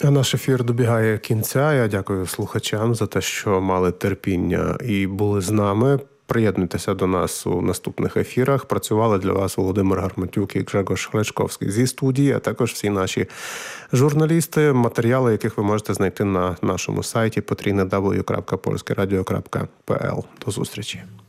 А наш ефір добігає кінця. Я дякую слухачам за те, що мали терпіння і були з нами. Приєднуйтеся до нас у наступних ефірах. Працювали для вас Володимир Гарматюк і Гжегош Гречковський зі студії, а також всі наші журналісти, матеріали яких ви можете знайти на нашому сайті www.polskieradio.pl. До зустрічі.